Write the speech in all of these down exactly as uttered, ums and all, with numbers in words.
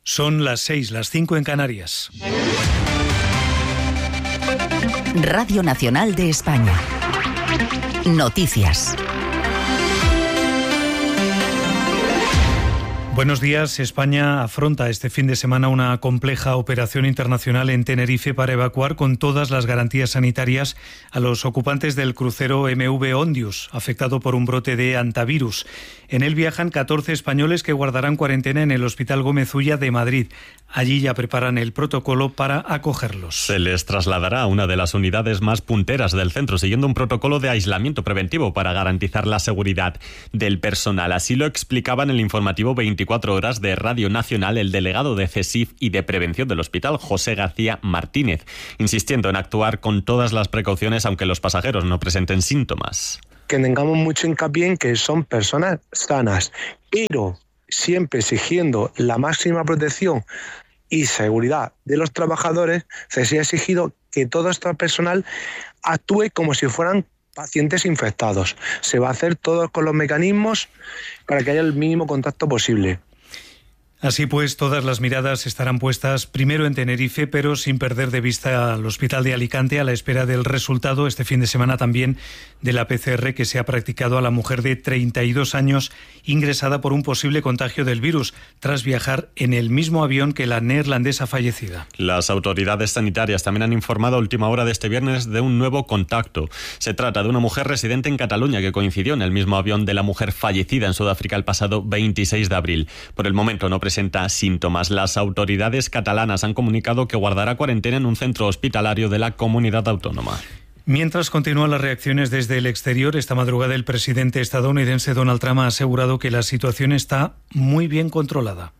Son las seis, las cinco en Canarias. Radio Nacional de España. Noticias. Buenos días. España afronta este fin de semana una compleja operación internacional en Tenerife para evacuar con todas las garantías sanitarias a los ocupantes del crucero M V Ondius, afectado por un brote de hantavirus. En él viajan catorce españoles que guardarán cuarentena en el Hospital Gómez Ulla de Madrid. Allí ya preparan el protocolo para acogerlos. Se les trasladará a una de las unidades más punteras del centro, siguiendo un protocolo de aislamiento preventivo para garantizar la seguridad del personal. Así lo explicaba en el informativo veinticuatro horas de Radio Nacional el delegado de CESIF y de Prevención del hospital, José García Martínez, insistiendo en actuar con todas las precauciones aunque los pasajeros no presenten síntomas. Que tengamos mucho hincapié en que son personas sanas, pero siempre exigiendo la máxima protección y seguridad de los trabajadores. Se ha exigido que todo este personal actúe como si fueran pacientes infectados. Se va a hacer todo con los mecanismos para que haya el mínimo contacto posible. Así pues, todas las miradas estarán puestas primero en Tenerife, pero sin perder de vista al Hospital de Alicante, a la espera del resultado este fin de semana también de la P C R que se ha practicado a la mujer de treinta y dos años ingresada por un posible contagio del virus tras viajar en el mismo avión que la neerlandesa fallecida. Las autoridades sanitarias también han informado a última hora de este viernes de un nuevo contacto. Se trata de una mujer residente en Cataluña que coincidió en el mismo avión de la mujer fallecida en Sudáfrica el pasado veintiséis de abril. Por el momento no presenta síntomas. Las autoridades catalanas han comunicado que guardará cuarentena en un centro hospitalario de la comunidad autónoma. Mientras continúan las reacciones desde el exterior, esta madrugada el presidente estadounidense Donald Trump ha asegurado que la situación está muy bien controlada.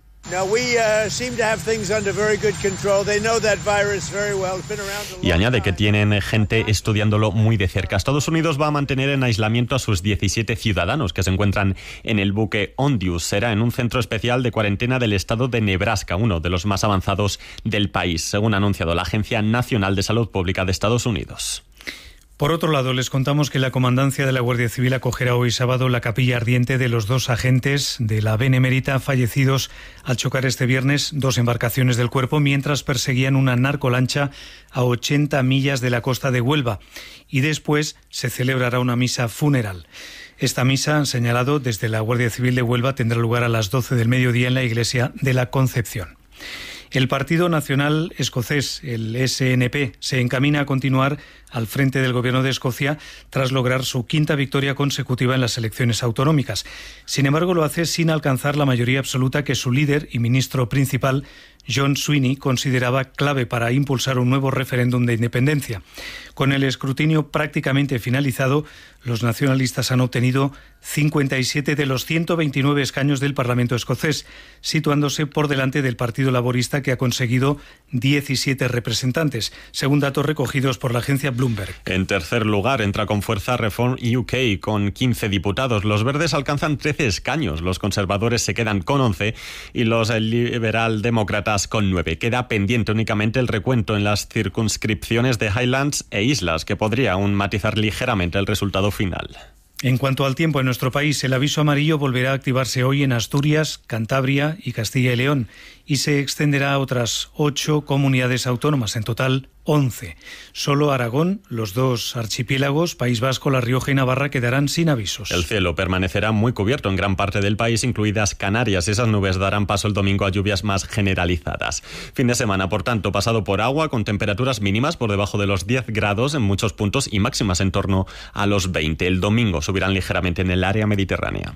Y añade que tienen gente estudiándolo muy de cerca. Estados Unidos va a mantener en aislamiento a sus diecisiete ciudadanos que se encuentran en el buque Ondius. Será en un centro especial de cuarentena del estado de Nebraska, uno de los más avanzados del país, según ha anunciado la Agencia Nacional de Salud Pública de Estados Unidos. Por otro lado, les contamos que la Comandancia de la Guardia Civil acogerá hoy sábado la capilla ardiente de los dos agentes de la Benemérita fallecidos al chocar este viernes dos embarcaciones del cuerpo mientras perseguían una narcolancha a ochenta millas de la costa de Huelva. Y después se celebrará una misa funeral. Esta misa, han señalado desde la Guardia Civil de Huelva, tendrá lugar a las doce del mediodía en la iglesia de la Concepción. El Partido Nacional Escocés, el S N P, se encamina a continuar al frente del Gobierno de Escocia tras lograr su quinta victoria consecutiva en las elecciones autonómicas. Sin embargo, lo hace sin alcanzar la mayoría absoluta que su líder y ministro principal, John Sweeney, consideraba clave para impulsar un nuevo referéndum de independencia. Con el escrutinio prácticamente finalizado, los nacionalistas han obtenido cincuenta y siete de los ciento veintinueve escaños del Parlamento escocés, situándose por delante del Partido Laborista, que ha conseguido diecisiete representantes, según datos recogidos por la agencia Bloomberg. En tercer lugar entra con fuerza Reform U K con quince diputados. Los verdes alcanzan trece escaños, los conservadores se quedan con once y los liberal-demócratas con nueve. Queda pendiente únicamente el recuento en las circunscripciones de Highlands e Islas, que podría aún matizar ligeramente el resultado final. En cuanto al tiempo en nuestro país, el aviso amarillo volverá a activarse hoy en Asturias, Cantabria y Castilla y León y se extenderá a otras ocho comunidades autónomas, en total once. Solo Aragón, los dos archipiélagos, País Vasco, La Rioja y Navarra quedarán sin avisos. El cielo permanecerá muy cubierto en gran parte del país, incluidas Canarias. Esas nubes darán paso el domingo a lluvias más generalizadas. Fin de semana, por tanto, pasado por agua, con temperaturas mínimas por debajo de los diez grados en muchos puntos y máximas en torno a los veinte. El domingo subirán ligeramente en el área mediterránea.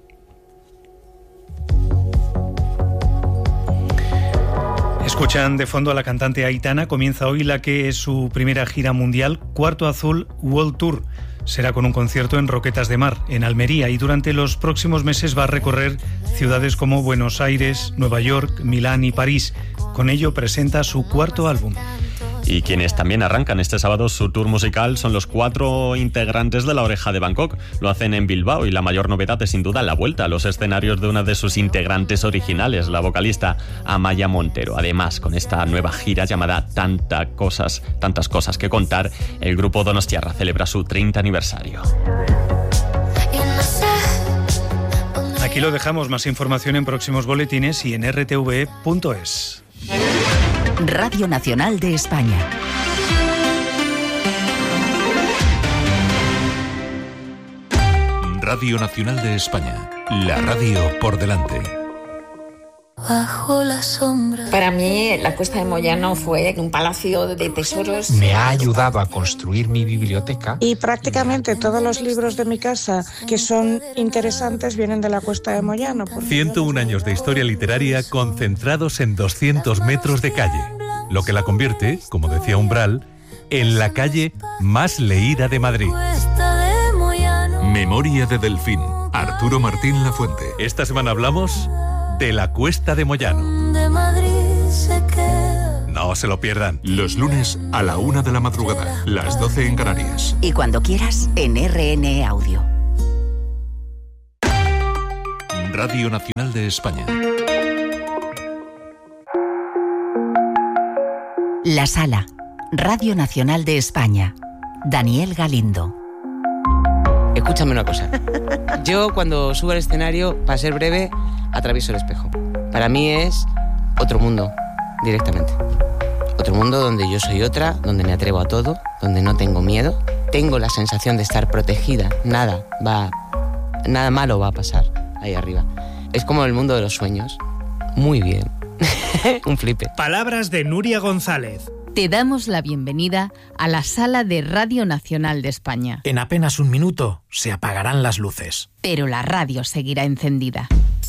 Escuchan de fondo a la cantante Aitana. Comienza hoy la que es su primera gira mundial, Cuarto Azul World Tour. Será con un concierto en Roquetas de Mar, en Almería, y durante los próximos meses va a recorrer ciudades como Buenos Aires, Nueva York, Milán y París. Con ello presenta su cuarto álbum. Y quienes también arrancan este sábado su tour musical son los cuatro integrantes de La Oreja de Bangkok. Lo hacen en Bilbao y la mayor novedad es sin duda la vuelta a los escenarios de una de sus integrantes originales, la vocalista Amaya Montero. Además, con esta nueva gira llamada Tanta Cosas, Tantas Cosas que Contar, el grupo Donostiarra celebra su treinta aniversario. Aquí lo dejamos, más información en próximos boletines y en r t v e punto es. Radio Nacional de España. Radio Nacional de España, la radio por delante. Bajo la sombra. Para mí, la Cuesta de Moyano fue un palacio de tesoros. Me ha ayudado a construir mi biblioteca. Y prácticamente todos los libros de mi casa que son interesantes vienen de la Cuesta de Moyano. ciento uno años de historia literaria concentrados en doscientos metros de calle, lo que la convierte, como decía Umbral, en la calle más leída de Madrid. Memoria de Delfín, Arturo Martín Lafuente. Esta semana hablamos de la Cuesta de Moyano. No se lo pierdan. Los lunes a la una de la madrugada, las doce en Canarias. Y cuando quieras, en R N E Audio. Radio Nacional de España. La Sala, Radio Nacional de España. Daniel Galindo. Escúchame una cosa. Yo cuando subo al escenario, para ser breve, atravieso el espejo. Para mí es otro mundo, directamente. Otro mundo donde yo soy otra, donde me atrevo a todo, donde no tengo miedo. Tengo la sensación de estar protegida. Nada va, nada malo va a pasar ahí arriba. Es como el mundo de los sueños. Muy bien. Un flipe. Palabras de Nuria González. Te damos la bienvenida a la Sala de Radio Nacional de España. En apenas un minuto se apagarán las luces. Pero la radio seguirá encendida.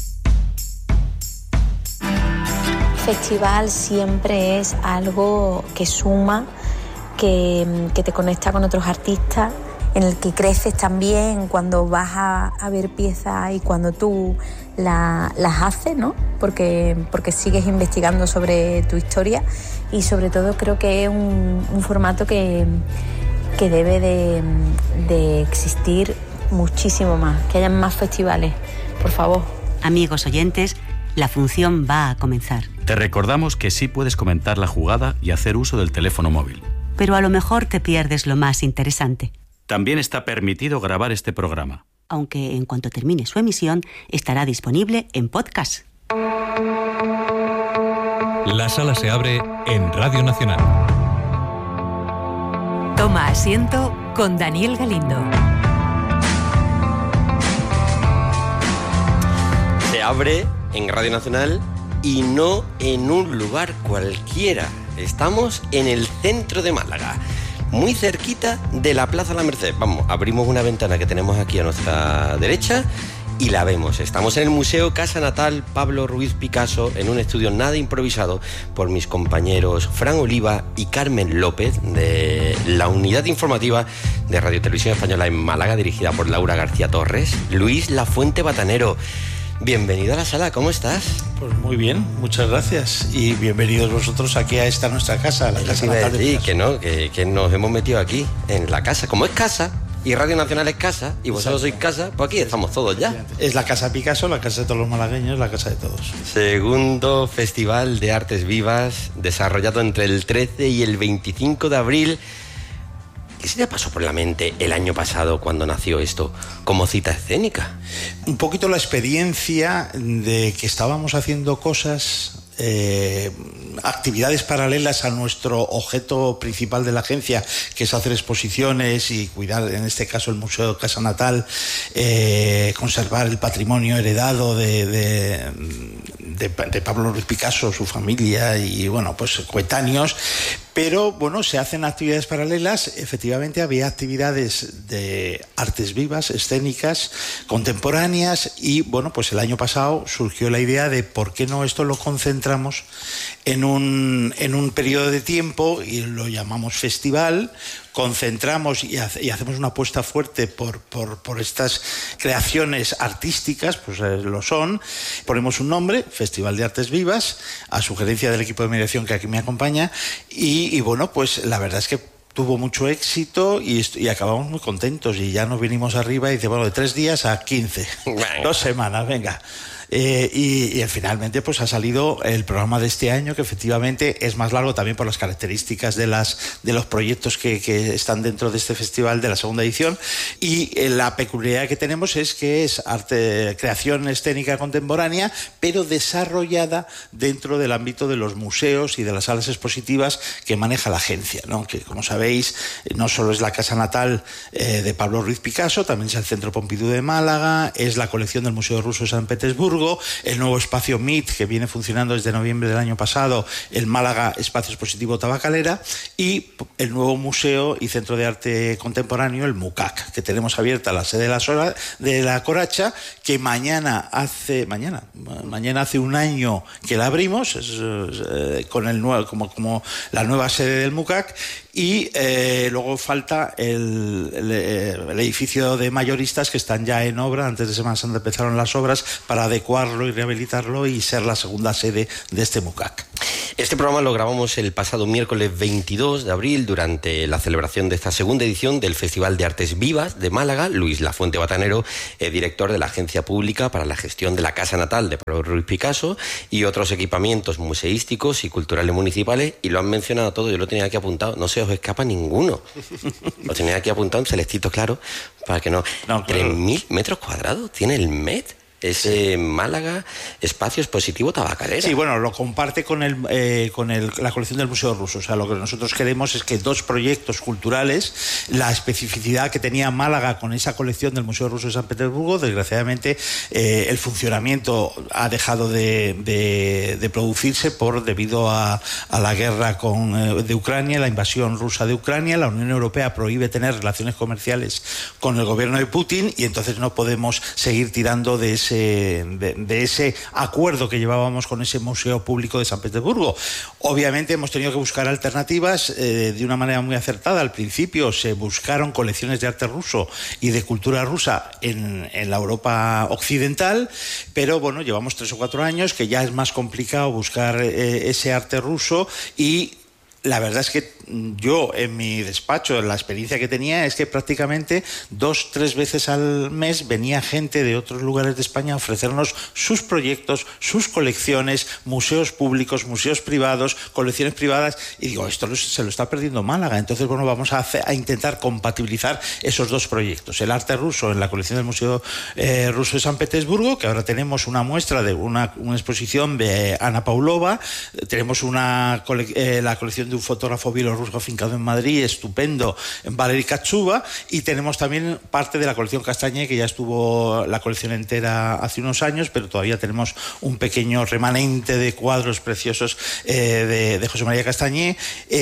Festival siempre es algo que suma, que, que te conecta con otros artistas, en el que creces también cuando vas a, a ver piezas y cuando tú la, las haces, ¿no? Porque, porque sigues investigando sobre tu historia y sobre todo creo que es un, un formato que, que debe de, de existir muchísimo más, que haya más festivales, por favor. Amigos oyentes, la función va a comenzar. Te recordamos que sí puedes comentar la jugada y hacer uso del teléfono móvil. Pero a lo mejor te pierdes lo más interesante. También está permitido grabar este programa. Aunque en cuanto termine su emisión, estará disponible en podcast. La sala se abre en Radio Nacional. Toma asiento con Daniel Galindo. Se abre en Radio Nacional y no en un lugar cualquiera. Estamos en el centro de Málaga, muy cerquita de la Plaza La Merced. Vamos, abrimos una ventana que tenemos aquí a nuestra derecha y la vemos. Estamos en el Museo Casa Natal Pablo Ruiz Picasso, en un estudio nada improvisado por mis compañeros Fran Oliva y Carmen López, de la unidad informativa de Radio Televisión Española en Málaga, dirigida por Laura García Torres. Luis Lafuente Batanero, bienvenido a la sala, ¿cómo estás? Pues muy bien, muchas gracias y bienvenidos vosotros aquí a esta nuestra casa, la Casa Natal de Picasso. Sí, que no, que, que nos hemos metido aquí, en la casa. Como es casa y Radio Nacional es casa y vosotros sois casa, pues aquí estamos todos ya. Es la Casa Picasso, la casa de todos los malagueños, la casa de todos. Segundo Festival de Artes Vivas, desarrollado entre el trece y el veinticinco de abril. ¿Qué se te pasó por la mente el año pasado cuando nació esto como cita escénica? Un poquito la experiencia de que estábamos haciendo cosas, eh, actividades paralelas a nuestro objeto principal de la agencia, que es hacer exposiciones y cuidar, en este caso, el Museo Casa Natal, eh, conservar el patrimonio heredado de, de, de, de Pablo Ruiz Picasso, su familia y, bueno, pues coetáneos. Pero, bueno, se hacen actividades paralelas. Efectivamente, había actividades de artes vivas, escénicas, contemporáneas y, bueno, pues el año pasado surgió la idea de por qué no esto lo concentramos en un, en un periodo de tiempo y lo llamamos festival. Concentramos y, hace, y hacemos una apuesta fuerte por, por, por estas creaciones artísticas, pues eh, lo son. Ponemos un nombre, Festival de Artes Vivas, a sugerencia del equipo de mediación que aquí me acompaña y, y bueno, pues la verdad es que tuvo mucho éxito y, y acabamos muy contentos y ya nos vinimos arriba y dice, bueno, de tres días a quince, dos semanas, venga. eh, y, y finalmente pues ha salido el programa de este año, que efectivamente es más largo también por las características de, las, de los proyectos que, que están dentro de este festival de la segunda edición, y eh, la peculiaridad que tenemos es que es arte, creación escénica contemporánea, pero desarrollada dentro del ámbito de los museos y de las salas expositivas que maneja la agencia, ¿no? Que, como sabéis, no solo es la casa natal eh, de Pablo Ruiz Picasso, también es el Centro Pompidou de Málaga, es la colección del Museo Ruso de San Petersburgo, el nuevo espacio M I T, que viene funcionando desde noviembre del año pasado, el Málaga Espacio Expositivo Tabacalera, y el nuevo museo y centro de arte contemporáneo, el MUCAC, que tenemos abierta la sede de la, Sola, de la Coracha, que mañana hace mañana mañana hace un año que la abrimos, es, eh, con el nuevo, como, como la nueva sede del MUCAC. Y eh, luego falta el, el, el edificio de mayoristas, que están ya en obra. Antes de Semana Santa empezaron las obras para adecuarlo y rehabilitarlo y ser la segunda sede de este MUCAC. Este programa lo grabamos el pasado miércoles veintidós de abril durante la celebración de esta segunda edición del Festival de Artes Vivas de Málaga. Luis Lafuente Batanero, eh, director de la Agencia Pública para la Gestión de la Casa Natal de Pablo Ruiz Picasso y otros equipamientos museísticos y culturales municipales, y lo han mencionado todo. Yo lo tenía aquí apuntado, no se os escapa ninguno. Lo tenía aquí apuntado en celestito, claro, para que no... no claro. tres mil metros cuadrados tiene el M E T. Ese Málaga Espacio Expositivo Tabacalera. Sí, bueno, lo comparte con el eh, con el, la colección del Museo Ruso. O sea, lo que nosotros queremos es que dos proyectos culturales, la especificidad que tenía Málaga con esa colección del Museo Ruso de San Petersburgo, desgraciadamente eh, el funcionamiento ha dejado de, de, de producirse por debido a, a la guerra con, eh, de Ucrania, la invasión rusa de Ucrania. La Unión Europea prohíbe tener relaciones comerciales con el gobierno de Putin, y entonces no podemos seguir tirando de ese De, de ese acuerdo que llevábamos con ese Museo Público de San Petersburgo. Obviamente hemos tenido que buscar alternativas eh, de una manera muy acertada. Al principio se buscaron colecciones de arte ruso y de cultura rusa en, en la Europa occidental, pero bueno, llevamos tres o cuatro años que ya es más complicado buscar eh, ese arte ruso, y la verdad es que yo en mi despacho, la experiencia que tenía es que prácticamente dos, tres veces al mes venía gente de otros lugares de España a ofrecernos sus proyectos, sus colecciones, museos públicos, museos privados, colecciones privadas, y digo, esto se lo está perdiendo Málaga. Entonces, bueno, vamos a, hacer, a intentar compatibilizar esos dos proyectos, el arte ruso en la colección del Museo eh, Ruso de San Petersburgo, que ahora tenemos una muestra de una, una exposición de Ana Paulova, tenemos una eh, la colección de un fotógrafo bielorruso afincado en Madrid, estupendo, en Valery Kachuba, y tenemos también parte de la colección Castañé, que ya estuvo la colección entera hace unos años, pero todavía tenemos un pequeño remanente de cuadros preciosos eh, de, de José María Castañé.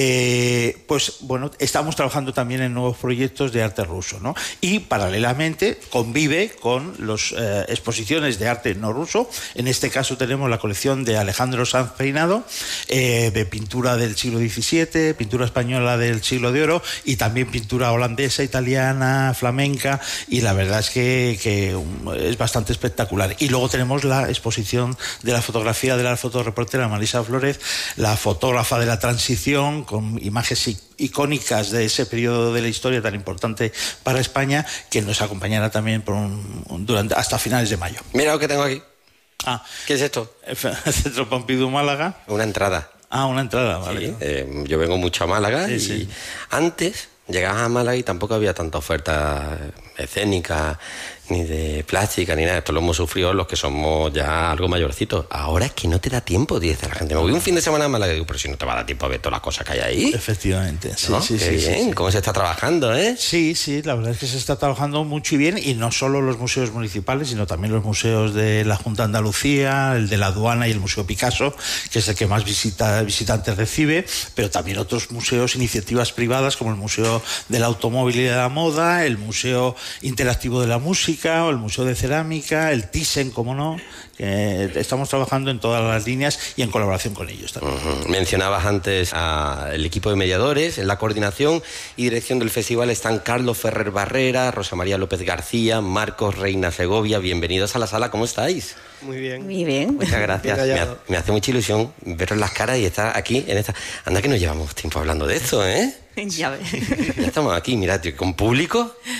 Eh, pues bueno, estamos trabajando también en nuevos proyectos de arte ruso, ¿no? Y paralelamente convive con las eh, exposiciones de arte no ruso. En este caso tenemos la colección de Alejandro Sanz Peinado, eh, de pintura del siglo diecisiete, pintura española del siglo de oro, y también pintura holandesa, italiana, flamenca, y la verdad es que, que es bastante espectacular. Y luego tenemos la exposición de la fotografía de la fotoreportera Marisa Flórez, la fotógrafa de la transición, con imágenes icónicas de ese periodo de la historia tan importante para España, que nos acompañará también por un, durante, hasta finales de mayo. Mira lo que tengo aquí. Ah, ¿qué es esto? El Centro Pompidou Málaga. Una entrada. Ah, una entrada, vale. Sí, eh, yo vengo mucho a Málaga, sí, y sí. Antes llegabas a Málaga y tampoco había tanta oferta escénica, ni de plástica, ni nada. Esto lo hemos sufrido los que somos ya algo mayorcitos. Ahora es que no te da tiempo, dice la gente. Me voy un fin de semana a Málaga y digo, pero si no te va a dar tiempo a ver todas las cosas que hay ahí. Efectivamente, sí, ¿No? sí, Qué sí, bien, sí, sí. ¿Cómo se está trabajando, eh? Sí, sí, la verdad es que se está trabajando mucho y bien, y no solo los museos municipales, sino también los museos de la Junta de Andalucía, el de la Aduana y el Museo Picasso, que es el que más visita, visitantes recibe, pero también otros museos, iniciativas privadas, como el Museo del Automóvil y de la Moda, el Museo Interactivo de la Música, o el Museo de Cerámica, el Thyssen, como no, que estamos trabajando en todas las líneas y en colaboración con ellos también. Uh-huh. Mencionabas antes al equipo de mediadores. En la coordinación y dirección del festival están Carlos Ferrer Barrera, Rosa María López García, Marcos Reina Segovia. Bienvenidos a la sala, ¿cómo estáis? Muy bien. Muy bien. Muchas gracias. Me, ha, me hace mucha ilusión veros las caras y estar aquí en esta... Anda que no llevamos tiempo hablando de esto, ¿eh? Ya ves. Ya estamos aquí, mirad, con público...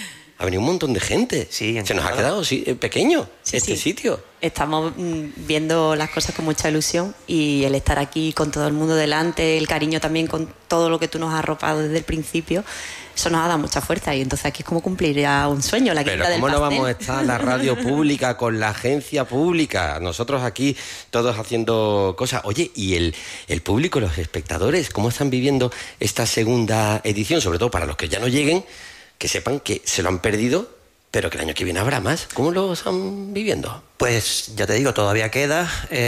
ha venido un montón de gente. Sí, se nos ha quedado sí, pequeño sí, este sí. sitio. Estamos viendo las cosas con mucha ilusión y el estar aquí con todo el mundo delante, el cariño también con todo lo que tú nos has arropado desde el principio, eso nos ha dado mucha fuerza y entonces aquí es como cumplir ya un sueño, la Pero quinta del ¿cómo no pastel? vamos a estar la radio pública con la agencia pública? Nosotros aquí todos haciendo cosas. Oye, ¿y el, el público, los espectadores, cómo están viviendo esta segunda edición? Sobre todo para los que ya no lleguen, que sepan que se lo han perdido, pero que el año que viene habrá más. ¿Cómo lo están viviendo? Pues ya te digo, todavía queda.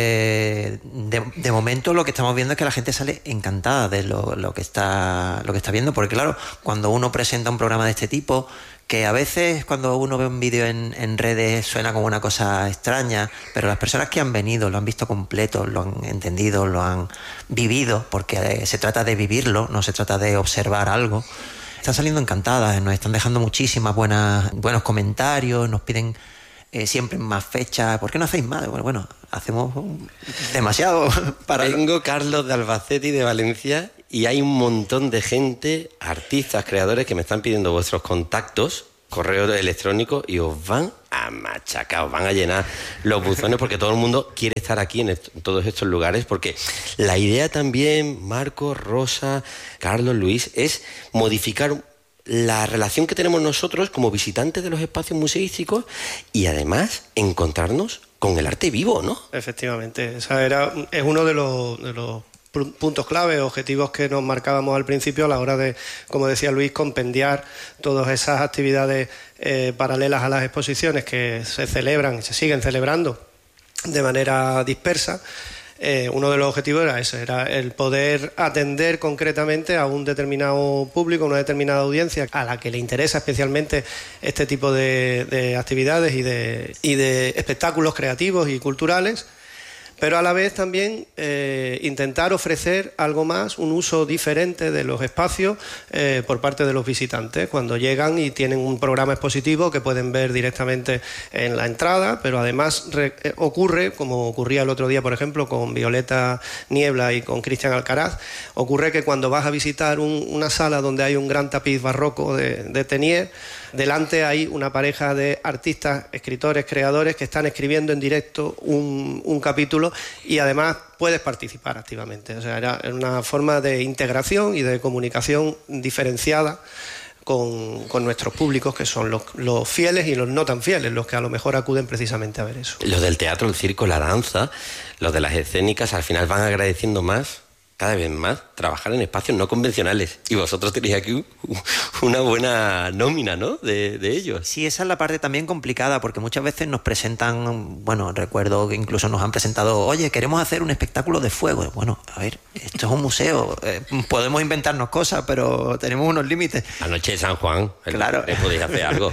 Eh, de, de momento lo que estamos viendo es que la gente sale encantada de lo, lo, que está, lo que está viendo, porque claro, cuando uno presenta un programa de este tipo, que a veces cuando uno ve un vídeo en, en redes suena como una cosa extraña, pero las personas que han venido lo han visto completo, lo han entendido, lo han vivido, porque se trata de vivirlo, no se trata de observar algo. Están saliendo encantadas, nos están dejando muchísimas buenas, buenos comentarios, nos piden eh, siempre más fechas. ¿Por qué no hacéis más? Bueno, bueno, hacemos demasiado para... Vengo, Carlos, de Albacete y de Valencia, y hay un montón de gente, artistas, creadores, que me están pidiendo vuestros contactos, correo electrónico, y os van a machacar, os van a llenar los buzones, porque todo el mundo quiere estar aquí en, est- en todos estos lugares, porque la idea también, Marco, Rosa, Carlos, Luis, es modificar la relación que tenemos nosotros como visitantes de los espacios museísticos y además encontrarnos con el arte vivo, ¿no? Efectivamente, esa era, es uno de los... De los puntos clave, objetivos que nos marcábamos al principio a la hora de, como decía Luis, compendiar todas esas actividades eh, paralelas a las exposiciones que se celebran, se siguen celebrando de manera dispersa. Eh, uno de los objetivos era ese, era el poder atender concretamente a un determinado público, una determinada audiencia a la que le interesa especialmente este tipo de, de actividades y de, y de espectáculos creativos y culturales, pero a la vez también eh, intentar ofrecer algo más, un uso diferente de los espacios eh, por parte de los visitantes, cuando llegan y tienen un programa expositivo que pueden ver directamente en la entrada, pero además re- eh, ocurre, como ocurría el otro día, por ejemplo, con Violeta Niebla y con Cristian Alcaraz, ocurre que cuando vas a visitar un, una sala donde hay un gran tapiz barroco de, de Teniers, delante hay una pareja de artistas, escritores, creadores que están escribiendo en directo un, un capítulo y además puedes participar activamente. O sea, era una forma de integración y de comunicación diferenciada con, con nuestros públicos, que son los, los fieles y los no tan fieles, los que a lo mejor acuden precisamente a ver eso. Los del teatro, el circo, la danza, los de las escénicas, al final van agradeciendo más, cada vez más, trabajar en espacios no convencionales. Y vosotros tenéis aquí una buena nómina, ¿no?, de, de ellos. Sí, esa es la parte también complicada, porque muchas veces nos presentan, bueno, recuerdo que incluso nos han presentado, oye, queremos hacer un espectáculo de fuego. Bueno, a ver, esto es un museo, eh, podemos inventarnos cosas, pero tenemos unos límites. La noche de San Juan, claro, podéis hacer algo.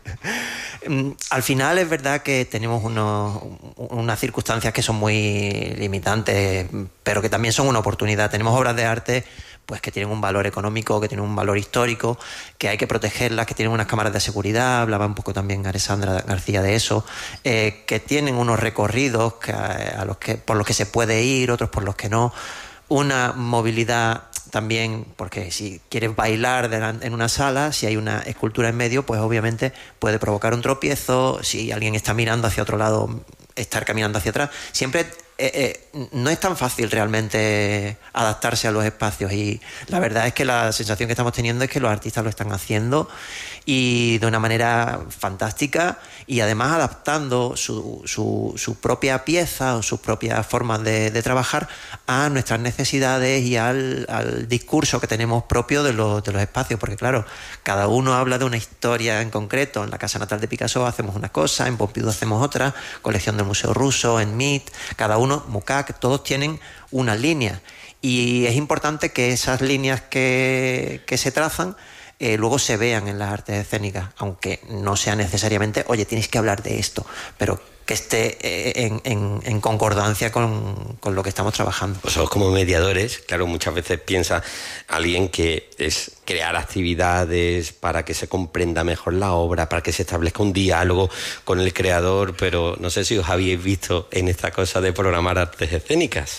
Al final es verdad que tenemos unos, unas circunstancias que son muy limitantes, pero que también son una oportunidad. Tenemos obras de arte pues que tienen un valor económico, que tienen un valor histórico, que hay que protegerlas, que tienen unas cámaras de seguridad, hablaba un poco también Alessandra García de eso, eh, que tienen unos recorridos que, a los que, por los que se puede ir, otros por los que no, una movilidad también, porque si quieres bailar en una sala, si hay una escultura en medio, pues obviamente puede provocar un tropiezo, si alguien está mirando hacia otro lado, estar caminando hacia atrás. Siempre eh, eh, no es tan fácil realmente adaptarse a los espacios, y la verdad es que la sensación que estamos teniendo es que los artistas lo están haciendo y de una manera fantástica, y además adaptando su, su, su propia pieza o sus propias formas de, de trabajar a nuestras necesidades y al, al discurso que tenemos propio de los, de los espacios, porque claro, cada uno habla de una historia en concreto. En la casa natal de Picasso hacemos una cosa, en Pompidou hacemos otra, colección del Museo Ruso, en M I T, cada uno, Mucac, todos tienen una línea, y es importante que esas líneas que, que se trazan Eh, luego se vean en las artes escénicas, aunque no sea necesariamente, oye, tienes que hablar de esto, pero que esté eh, en, en, en concordancia con, con lo que estamos trabajando. Vosotros como mediadores, claro, muchas veces piensa alguien que es crear actividades para que se comprenda mejor la obra, para que se establezca un diálogo con el creador, pero no sé si os habéis visto en esta cosa de programar artes escénicas.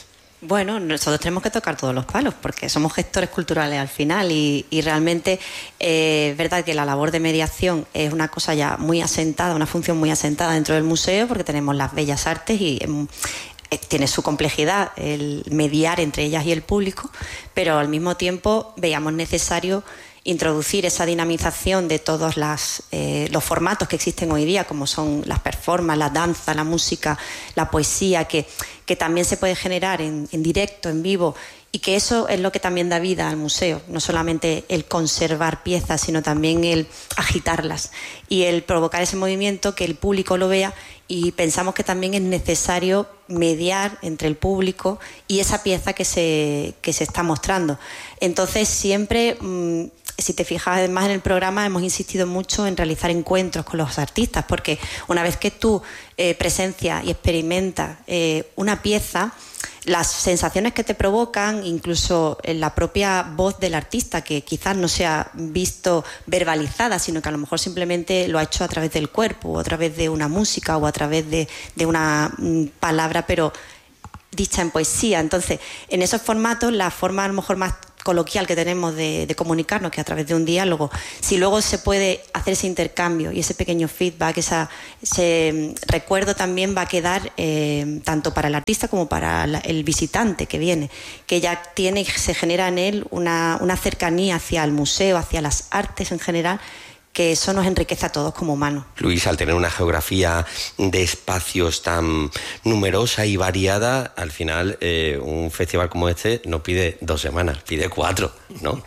Bueno, nosotros tenemos que tocar todos los palos porque somos gestores culturales al final y, y realmente eh, es verdad que la labor de mediación es una cosa ya muy asentada, una función muy asentada dentro del museo porque tenemos las bellas artes y eh, tiene su complejidad el mediar entre ellas y el público, pero al mismo tiempo veíamos necesario introducir esa dinamización de todos las, eh, los formatos que existen hoy día, como son las performances, la danza, la música, la poesía, que, que también se puede generar en, en directo, en vivo, y que eso es lo que también da vida al museo, no solamente el conservar piezas, sino también el agitarlas y el provocar ese movimiento, que el público lo vea, y pensamos que también es necesario mediar entre el público y esa pieza que se, que se está mostrando. Entonces siempre... Mmm, si te fijas más en el programa, hemos insistido mucho en realizar encuentros con los artistas, porque una vez que tú eh, presencias y experimentas eh, una pieza, las sensaciones que te provocan, incluso en la propia voz del artista, que quizás no se ha visto verbalizada, sino que a lo mejor simplemente lo ha hecho a través del cuerpo, o a través de una música, o a través de, de una mm, palabra, pero dicha en poesía. Entonces, en esos formatos, la forma a lo mejor más coloquial que tenemos de, de comunicarnos, que a través de un diálogo, si luego se puede hacer ese intercambio y ese pequeño feedback, esa, ese recuerdo también va a quedar eh, tanto para el artista como para la, el visitante que viene, que ya tiene, se genera en él una, una cercanía hacia el museo, hacia las artes en general, que eso nos enriquece a todos como humanos. Luis, al tener una geografía de espacios tan numerosa y variada, al final eh, un festival como este no pide dos semanas, pide cuatro, ¿no?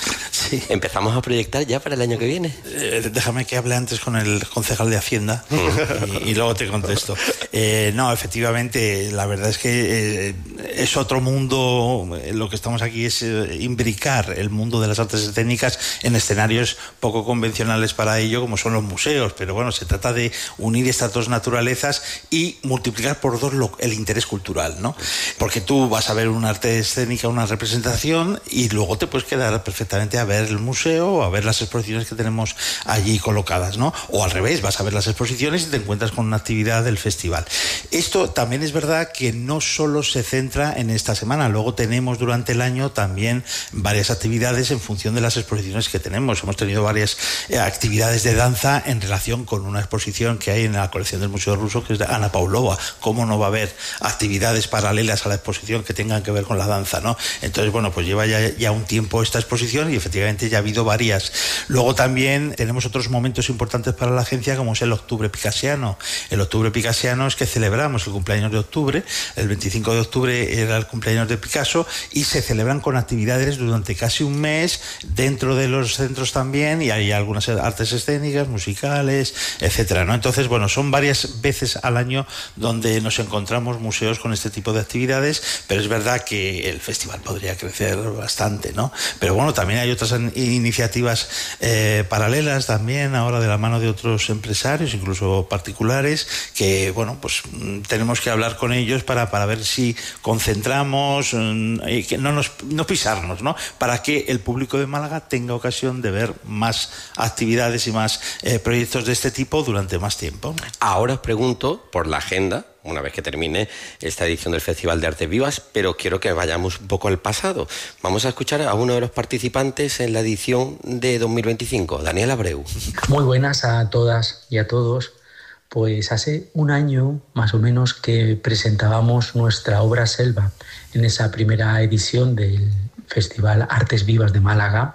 Sí. ¿Empezamos a proyectar ya para el año que viene? Eh, déjame que hable antes con el concejal de Hacienda y, y luego te contesto. Eh, no, efectivamente, la verdad es que eh, es otro mundo. Lo que estamos aquí es eh, imbricar el mundo de las artes escénicas en escenarios poco convencionales para ello, como son los museos. Pero bueno, se trata de unir estas dos naturalezas y multiplicar por dos lo, el interés cultural, ¿no? Porque tú vas a ver una arte escénica, una representación, y luego te puedes quedar perfectamente a ver el museo o a ver las exposiciones que tenemos allí colocadas, ¿no? O al revés, vas a ver las exposiciones y te encuentras con una actividad del festival. Esto también es verdad que no solo se centra en esta semana, luego tenemos durante el año también varias actividades en función de las exposiciones que tenemos. Hemos tenido varias eh, actividades de danza en relación con una exposición que hay en la colección del Museo Ruso, que es de Ana Pavlova. ¿Cómo no va a haber actividades paralelas a la exposición que tengan que ver con la danza, ¿no? Entonces, bueno, pues lleva ya, ya un tiempo esta exposición y efectivamente ya ha habido varias. Luego también tenemos otros momentos importantes para la agencia, como es el Octubre Picasiano. El Octubre Picasiano es que celebramos el cumpleaños de octubre. El veinticinco de octubre era el cumpleaños de Picasso y se celebran con actividades durante casi un mes dentro de los centros también, y hay algunas artes escénicas, musicales, etcétera, ¿no? Entonces, bueno, son varias veces al año donde nos encontramos museos con este tipo de actividades, pero es verdad que el festival podría crecer bastante, ¿no? Pero bueno, también hay otras iniciativas eh, paralelas también, ahora de la mano de otros empresarios, incluso particulares, que, bueno, pues tenemos que hablar con ellos para, para ver si concentramos y que no nos no pisarnos, ¿no? Para que el público de Málaga tenga ocasión de ver más actividades y más eh, proyectos de este tipo durante más tiempo. Ahora os pregunto por la agenda, una vez que termine esta edición del Festival de Artes Vivas, pero quiero que vayamos un poco al pasado. Vamos a escuchar a uno de los participantes en la edición de dos mil veinticinco, Daniel Abreu. Muy buenas a todas y a todos. Pues hace un año más o menos que presentábamos nuestra obra Selva en esa primera edición del Festival Artes Vivas de Málaga.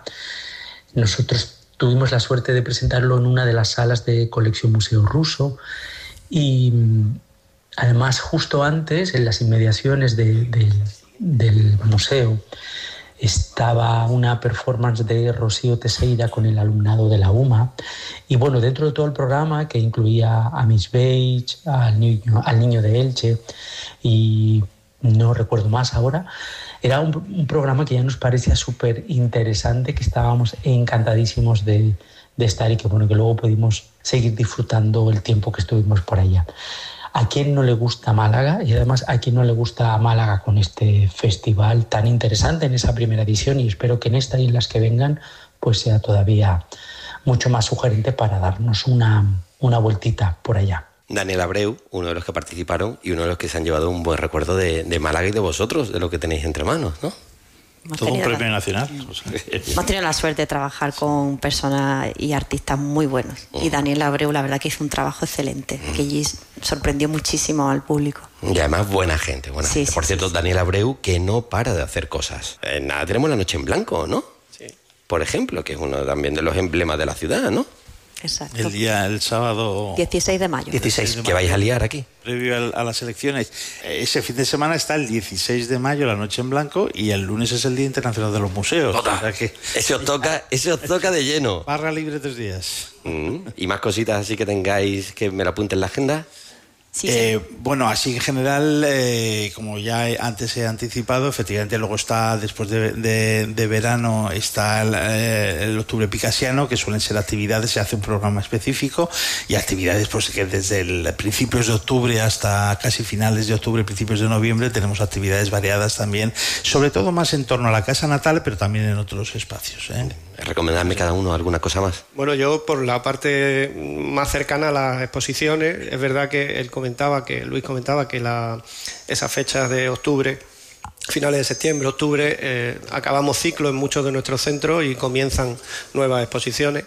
Nosotros tuvimos la suerte de presentarlo en una de las salas de Colección Museo Ruso y además justo antes, en las inmediaciones de, de, del museo, estaba una performance de Rocío Teixeira con el alumnado de la UMA. Y bueno, dentro de todo el programa, que incluía a Miss Beige, al niño, al niño de Elche y no recuerdo más ahora, era un, un programa que ya nos parecía súper interesante, que estábamos encantadísimos de, de estar y que, bueno, que luego pudimos seguir disfrutando el tiempo que estuvimos por allá. ¿A quién no le gusta Málaga? Y además, ¿a quién no le gusta Málaga con este festival tan interesante en esa primera edición? Y espero que en esta y en las que vengan pues sea todavía mucho más sugerente para darnos una, una vueltita por allá. Daniel Abreu, uno de los que participaron y uno de los que se han llevado un buen recuerdo de, de Málaga y de vosotros, de lo que tenéis entre manos, ¿no? Todo un premio la... nacional. Hemos tenido la suerte de trabajar con personas y artistas muy buenos. Uh-huh. Y Daniel Abreu, la verdad que hizo un trabajo excelente, uh-huh. que allí sorprendió muchísimo al público. Y además buena gente, buena sí, gente. Sí, Por sí, cierto, sí. Daniel Abreu, que no para de hacer cosas. Eh, nada, tenemos la Noche en Blanco, ¿no? Sí. Por ejemplo, que es uno también de los emblemas de la ciudad, ¿no? Exacto. El día, el sábado... dieciséis de mayo. dieciséis, de mayo. Que vais a liar aquí. Previo a, a las elecciones. Ese fin de semana está el dieciséis de mayo, la Noche en Blanco, y el lunes es el Día Internacional de los Museos. O sea que... Ese os toca, ese os toca de lleno. Barra libre tres días. Mm. ¿Y más cositas así que tengáis que me lo apunte en la agenda? Sí, eh, sí. Bueno, así en general, eh, como ya antes he anticipado, efectivamente luego está, después de, de, de verano, está el, eh, el octubre picasiano, que suelen ser actividades, se hace un programa específico, y actividades pues que desde el principios de octubre hasta casi finales de octubre, principios de noviembre, tenemos actividades variadas también, sobre todo más en torno a la casa natal, pero también en otros espacios, ¿eh? Recomendadme cada uno alguna cosa más. Bueno, yo por la parte más cercana a las exposiciones, es verdad que él comentaba, que Luis comentaba que la, esas fechas de octubre, finales de septiembre, octubre, eh, acabamos ciclo en muchos de nuestros centros y comienzan nuevas exposiciones.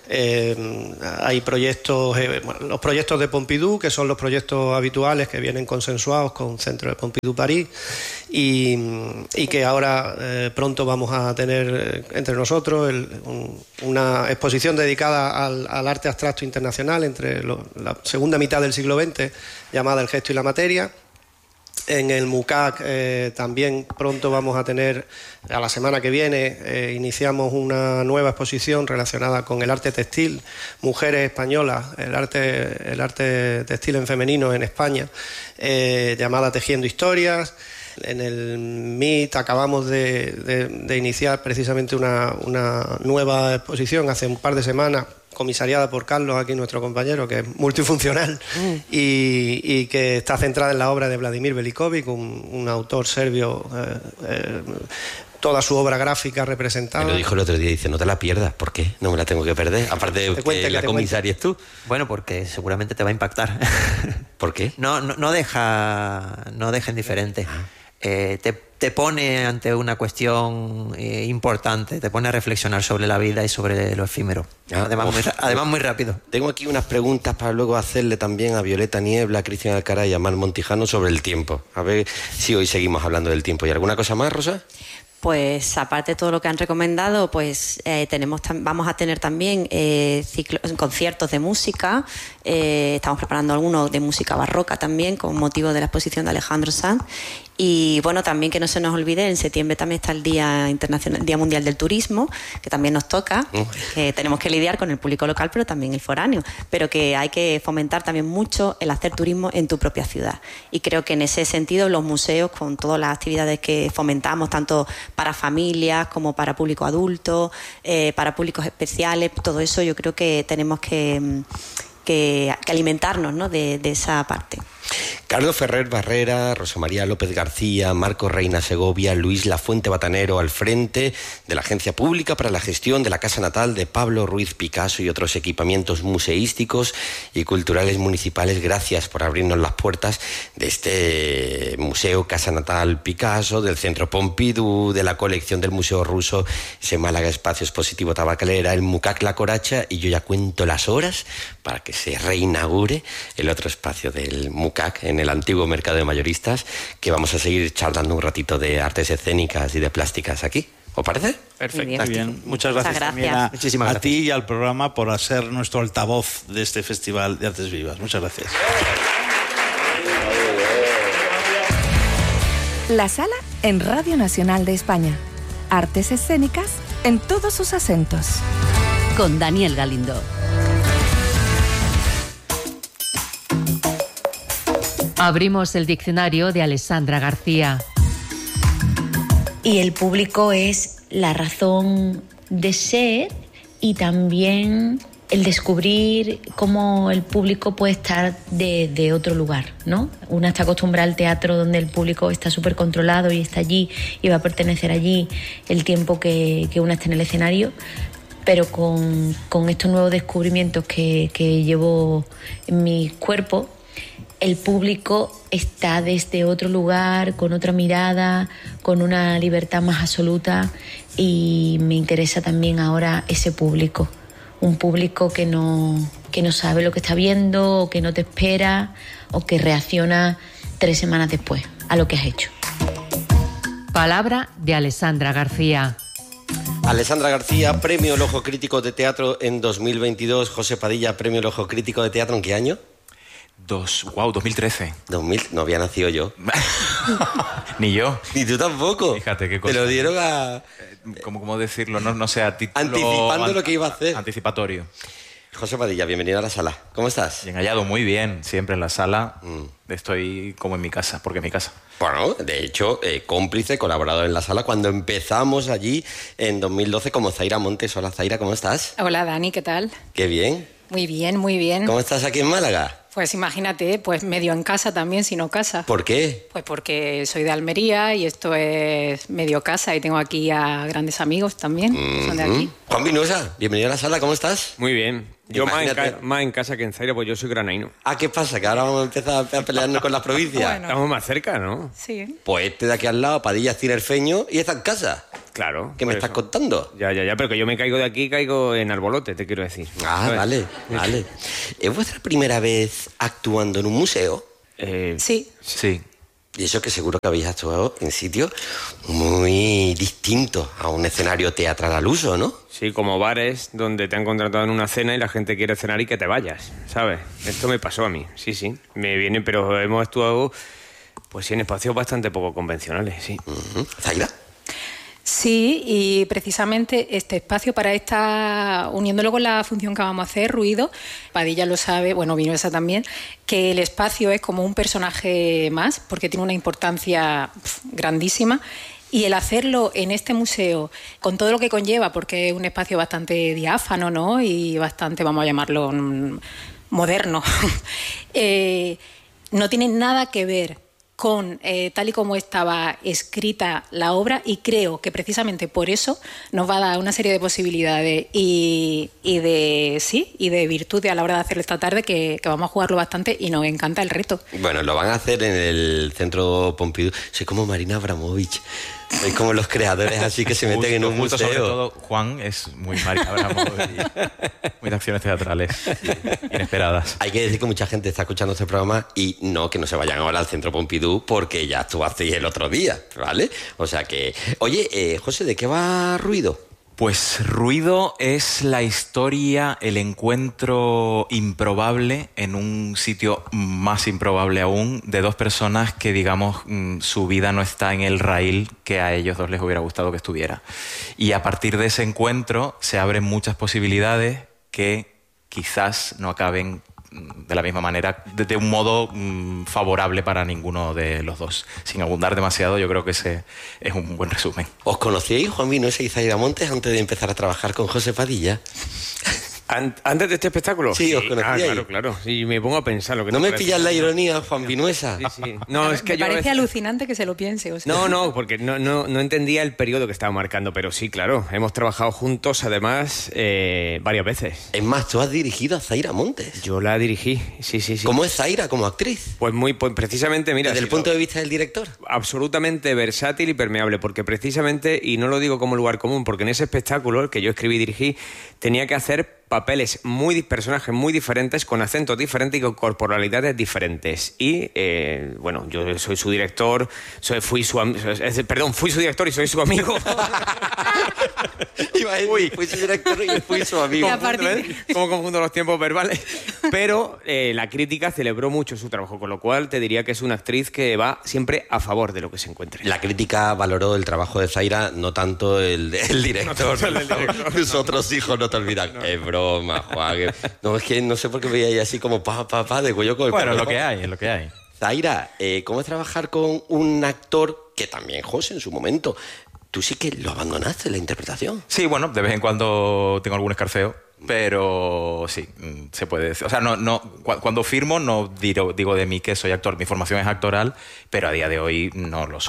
Eh, hay proyectos, eh, bueno, los proyectos de Pompidou, que son los proyectos habituales que vienen consensuados con Centro de Pompidou París y, y que ahora eh, pronto vamos a tener entre nosotros el, un, una exposición dedicada al, al arte abstracto internacional entre lo, la segunda mitad del siglo veinte, llamada El gesto y la materia. En el MUCAC eh, también pronto vamos a tener, a la semana que viene, eh, iniciamos una nueva exposición relacionada con el arte textil, mujeres españolas, el arte, el arte textil en femenino en España, eh, llamada Tejiendo Historias. En el M I T acabamos de, de, de iniciar precisamente una, una nueva exposición hace un par de semanas, comisariada por Carlos, aquí nuestro compañero, que es multifuncional mm. y, y que está centrada en la obra de Vladimir Velikovic, un, un autor serbio, eh, eh, toda su obra gráfica representada. Me lo dijo el otro día, dice, no te la pierdas. ¿Por qué? No me la tengo que perder. Aparte de que, que la comisaria es tú. Bueno, porque seguramente te va a impactar. ¿Por qué? No, no, no deja, no deja indiferente. Ah. Eh, te, te pone ante una cuestión eh, importante, te pone a reflexionar sobre la vida y sobre lo efímero. Ah, además, muy, además muy rápido. Tengo aquí unas preguntas para luego hacerle también a Violeta Niebla, a Cristian Alcaraz y a Mar Montijano sobre el tiempo. A ver si hoy seguimos hablando del tiempo. ¿Y alguna cosa más, Rosa? Pues aparte de todo lo que han recomendado, pues eh, tenemos vamos a tener también eh, ciclo, conciertos de música. Eh, estamos preparando algunos de música barroca también con motivo de la exposición de Alejandro Sanz. Y bueno, también que no se nos olvide, en septiembre también está el Día Internacional, Día Mundial del Turismo, que también nos toca, que tenemos que lidiar con el público local, pero también el foráneo, pero que hay que fomentar también mucho el hacer turismo en tu propia ciudad. Y creo que en ese sentido los museos, con todas las actividades que fomentamos, tanto para familias como para público adulto, eh, para públicos especiales, todo eso yo creo que tenemos que, que, que alimentarnos, ¿no?, de, de esa parte. Carlos Ferrer Barrera, Rosa María López García, Marco Reina Segovia, Luis Lafuente Batanero al frente de la Agencia Pública para la Gestión de la Casa Natal de Pablo Ruiz Picasso y otros equipamientos museísticos y culturales municipales. Gracias por abrirnos las puertas de este Museo Casa Natal Picasso, del Centro Pompidou, de la colección del Museo Ruso, ese Málaga Espacio Expositivo Tabacalera, el MUCAC La Coracha, y yo ya cuento las horas para que se reinaugure el otro espacio del MUCAC en el antiguo mercado de mayoristas, que vamos a seguir charlando un ratito de artes escénicas y de plásticas aquí. ¿Os parece? Perfecto. Muy bien. Muy bien. Muchas gracias, Muchas también gracias. a, Muchísimas a gracias. ti y al programa por ser nuestro altavoz de este Festival de Artes Vivas. Muchas gracias. La Sala en Radio Nacional de España. Artes escénicas en todos sus acentos. Con Daniel Galindo. Abrimos el diccionario de Alessandra García. Y el público es la razón de ser y también el descubrir cómo el público puede estar de, de otro lugar, ¿no? Una está acostumbrada al teatro donde el público está súper controlado y está allí y va a pertenecer allí el tiempo que, que una está en el escenario. pero con, con estos nuevos descubrimientos que, que llevo en mi cuerpo, el público está desde otro lugar, con otra mirada, con una libertad más absoluta, y me interesa también ahora ese público, un público que no, que no sabe lo que está viendo, o que no te espera, o que reacciona tres semanas después a lo que has hecho. Palabra de Alessandra García. Alessandra García, Premio El Ojo Crítico de Teatro en dos mil veintidós. José Padilla, Premio El Ojo Crítico de Teatro, ¿en qué año? Dos, wow, dos mil trece. dos mil, no había nacido yo. Ni yo. Ni tú tampoco. Fíjate qué cosa. Te lo dieron a... ¿Cómo, cómo decirlo? No, no sé, a título... Anticipando an- lo que iba a hacer. Anticipatorio. José Padilla, bienvenido a la sala. ¿Cómo estás? Bien hallado, muy bien. Siempre en la sala. Mm. Estoy como en mi casa, porque es mi casa. Bueno, de hecho, eh, cómplice, colaborador en la sala cuando empezamos allí en dos mil doce como Zaira Montes. Hola, Zaira, ¿cómo estás? Hola, Dani, ¿qué tal? Qué bien. Muy bien, muy bien. ¿Cómo estás aquí en Málaga? Pues imagínate, pues medio en casa también, si no casa. ¿Por qué? Pues porque soy de Almería y esto es medio casa y tengo aquí a grandes amigos también, que son de aquí. Juan Vinuesa, bienvenido a la sala, ¿cómo estás? Muy bien. Yo más en, Imagínate. ca- más en casa que en Zaire, pues yo soy granaíno. Ah, ¿qué pasa? ¿Que ahora vamos a empezar a pelearnos con las provincias? Bueno. Estamos más cerca, ¿no? Sí. Pues este de aquí al lado, Padilla es tinerfeño y está en casa. Claro. ¿Qué me por estás eso. contando? Ya, ya, ya, pero que yo me caigo de aquí, caigo en Arbolote, te quiero decir. Ah, ¿Sabes? vale, vale. ¿Es vuestra primera vez actuando en un museo? Eh, Sí. Sí. Y eso que seguro que habéis actuado en sitios muy distintos a un escenario teatral al uso, ¿no? Sí, como bares donde te han contratado en una cena y la gente quiere cenar y que te vayas, ¿sabes? Esto me pasó a mí, sí, sí. Me viene, pero hemos actuado, pues sí, en espacios bastante poco convencionales, sí. Uh-huh. ¿Zaira? Sí, y precisamente este espacio para esta, uniéndolo con la función que vamos a hacer, Ruido, Padilla lo sabe, bueno, Vinuesa también, que el espacio es como un personaje más, porque tiene una importancia pf, grandísima, y el hacerlo en este museo, con todo lo que conlleva, porque es un espacio bastante diáfano, ¿no?, y bastante, vamos a llamarlo, mm, moderno, eh, no tiene nada que ver con eh, tal y como estaba escrita la obra, y creo que precisamente por eso nos va a dar una serie de posibilidades y, y de sí y de virtudes a la hora de hacerlo esta tarde, que, que vamos a jugarlo bastante y nos encanta el reto. Bueno, lo van a hacer en el Centro Pompidou. Soy como Marina Abramovich. Soy como los creadores así que se meten en un Justo, museo. sobre todo, Juan es muy María Abramovich, muy de acciones teatrales inesperadas. Hay que decir que mucha gente está escuchando este programa y no, que no se vayan ahora al Centro Pompidou porque ya actuasteis el otro día, ¿vale? O sea que... Oye, eh, José, ¿de qué va Ruido? Pues Ruido es la historia, el encuentro improbable en un sitio más improbable aún de dos personas que, digamos, su vida no está en el raíl que a ellos dos les hubiera gustado que estuviera. Y a partir de ese encuentro se abren muchas posibilidades que quizás no acaben de la misma manera, de, de un modo mmm, favorable para ninguno de los dos. Sin abundar demasiado, yo creo que ese es un buen resumen. ¿Os conocíais, Juan Vinuesa y Zaira Montes, antes de empezar a trabajar con José Padilla? ¿Antes de este espectáculo? Sí, os conocíais. Ah, claro, claro. Y me pongo a pensar lo que ¿No te me parece. pillas la ironía, Juan Vinuesa? Sí, sí. No, es que Me yo a parece veces- alucinante que se lo piense. O sea. No, no, porque no, no, no entendía el periodo que estaba marcando, pero sí, claro, hemos trabajado juntos, además, eh, varias veces. Es más, tú has dirigido a Zaira Montes. Yo la dirigí, sí, sí, sí. ¿Cómo es Zaira como actriz? Pues muy, pues precisamente, mira... Desde el si punto lo- de vista del director. Absolutamente versátil y permeable, porque precisamente, y no lo digo como lugar común, porque en ese espectáculo, el que yo escribí y dirigí, tenía que hacer papeles muy, di- personajes muy diferentes, con acentos diferentes y con corporalidades diferentes. Y, eh, bueno, yo soy su director, soy, fui su am- es decir, perdón, fui su director y soy su amigo. Iba a decir, fui su director y fui su amigo. Como confundo los tiempos verbales. Pero eh, la crítica celebró mucho su trabajo, con lo cual te diría que es una actriz que va siempre a favor de lo que se encuentre. La crítica valoró el trabajo de Zaira, no tanto el del director. No tanto el del director, Tus otros hijos no te olvidan. No. Es broma, Juan. que- No, es que no sé por qué veía ahí así como pa, pa, pa, de cuello con el Bueno, es pelo. lo que hay, es lo que hay. Zaira, eh, ¿cómo es trabajar con un actor que también, José, en su momento, tú sí que lo abandonaste, la interpretación? Sí, bueno, de vez en cuando tengo algún escarceo, pero sí, mm, se puede decir. O sea, no, no, cu- cuando firmo no digo, digo de mí que soy actor, mi formación es actoral, pero a día de hoy no lo soy.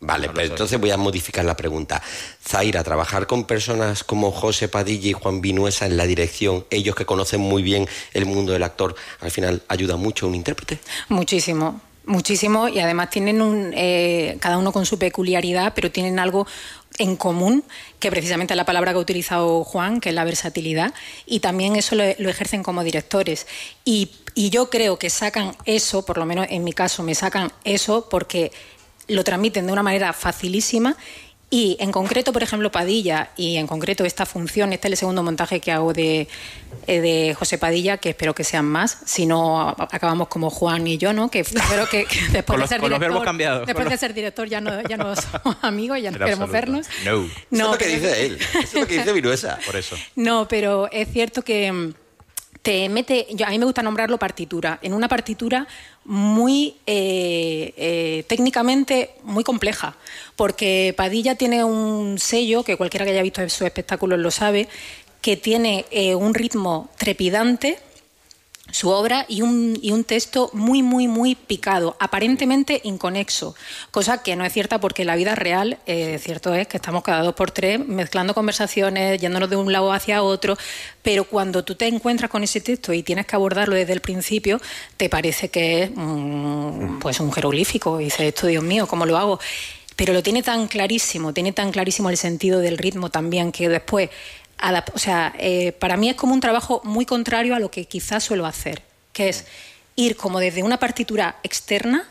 Vale, pues entonces voy a modificar la pregunta. Zaira, trabajar con personas como José Padilla y Juan Vinuesa en la dirección, ellos que conocen muy bien el mundo del actor, al final ayuda mucho a un intérprete. Muchísimo. Muchísimo, y además tienen un, eh, cada uno con su peculiaridad, pero tienen algo en común, que precisamente es la palabra que ha utilizado Juan, que es la versatilidad, y también eso lo, lo ejercen como directores. Y, y yo creo que sacan eso, por lo menos en mi caso, me sacan eso porque lo transmiten de una manera facilísima. Y en concreto, por ejemplo, Padilla, y en concreto esta función, este es el segundo montaje que hago de, de José Padilla, que espero que sean más, si no acabamos como Juan y yo, ¿no? Que espero que, que después con de los, ser con director, los verbos cambiados. después los... de ser director ya no, ya no somos amigos, ya no Pero queremos absoluto. vernos. No. No, Eso es lo que pero- dice él, eso es lo que dice Vinuesa. Por eso. No, pero es cierto que mm, te mete, yo, a mí me gusta nombrarlo partitura, en una partitura muy eh, eh, técnicamente muy compleja, porque Padilla tiene un sello, que cualquiera que haya visto sus espectáculos lo sabe, que tiene eh, un ritmo trepidante, su obra, y un, y un texto muy, muy, muy picado, aparentemente inconexo, cosa que no es cierta porque en la vida real, eh, cierto es que estamos cada dos por tres mezclando conversaciones, yéndonos de un lado hacia otro, pero cuando tú te encuentras con ese texto y tienes que abordarlo desde el principio, te parece que es mm, pues un jeroglífico, y dices, esto, Dios mío, ¿cómo lo hago? Pero lo tiene tan clarísimo, tiene tan clarísimo el sentido del ritmo también, que después... O sea, eh, para mí es como un trabajo muy contrario a lo que quizás suelo hacer, que es ir como desde una partitura externa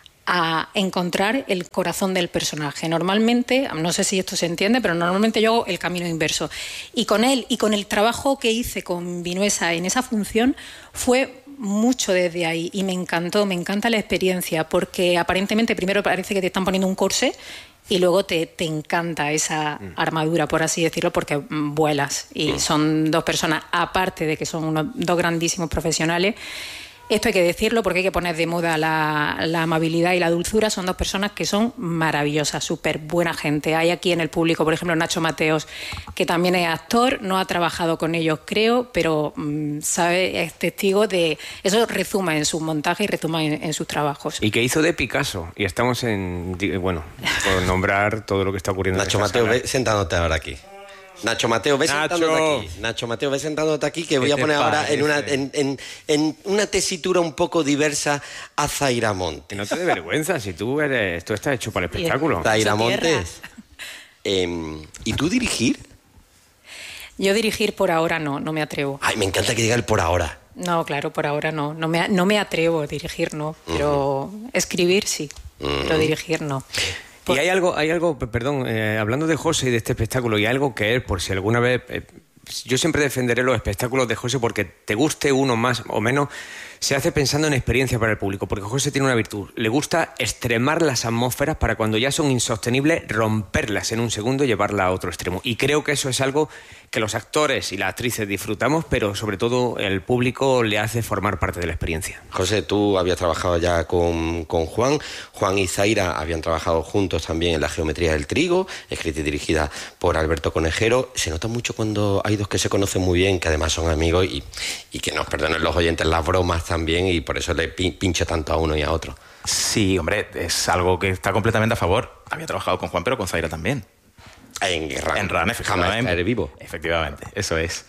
a encontrar el corazón del personaje. Normalmente, no sé si esto se entiende, pero normalmente yo hago el camino inverso. Y con él y con el trabajo que hice con Vinuesa en esa función fue mucho desde ahí, y me encantó, me encanta la experiencia, porque aparentemente primero parece que te están poniendo un corsé y luego te, te encanta esa armadura, por así decirlo, porque vuelas. Y son dos personas, aparte de que son unos dos grandísimos profesionales. Esto hay que decirlo porque hay que poner de moda la, la amabilidad y la dulzura. Son dos personas que son maravillosas, súper buena gente. Hay aquí en el público, por ejemplo, Nacho Mateos, que también es actor, no ha trabajado con ellos, creo, pero mmm, sabe, es testigo de... Eso rezuma en sus montajes y rezuma en, en sus trabajos. Y que hizo de Picasso. Y estamos en... Bueno, por nombrar todo lo que está ocurriendo. Nacho en esta Mateo, sala. ve sentándote ahora aquí. Nacho Mateo, ve Nacho. sentándote aquí. Nacho Mateo, ve sentándote aquí, que voy ¿Qué a te poner ahora en una, parece? en, en, en una tesitura un poco diversa a Zaira Montes. Que no te dé vergüenza, si tú eres... Tú estás hecho para el espectáculo. Zaira Montes. Eh, ¿Y tú dirigir? Yo dirigir por ahora no, no me atrevo. Ay, me encanta que diga el por ahora. No, claro, por ahora no. No me, no me atrevo a dirigir, no. Pero escribir sí, pero dirigir no. Y hay algo, hay algo, perdón, eh, hablando de José y de este espectáculo, y hay algo que él, por si alguna vez... eh, yo siempre defenderé los espectáculos de José porque te guste uno más o menos, se hace pensando en experiencia para el público, porque José tiene una virtud, le gusta extremar las atmósferas para cuando ya son insostenibles, romperlas en un segundo y llevarlas a otro extremo. Y creo que eso es algo que los actores y las actrices disfrutamos, pero sobre todo el público le hace formar parte de la experiencia. José, tú habías trabajado ya con, con Juan. Juan y Zaira habían trabajado juntos también en La geometría del trigo, escrita y dirigida por Alberto Conejero. Se nota mucho cuando hay dos que se conocen muy bien, que además son amigos, y, y que nos perdonen los oyentes las bromas también, y por eso le pi- pincho tanto a uno y a otro. Sí, hombre, es algo que está completamente a favor. Había trabajado con Juan, pero con Zaira también. En RAN. En RAN, efectivamente. Jamás caer vivo. Efectivamente, eso es.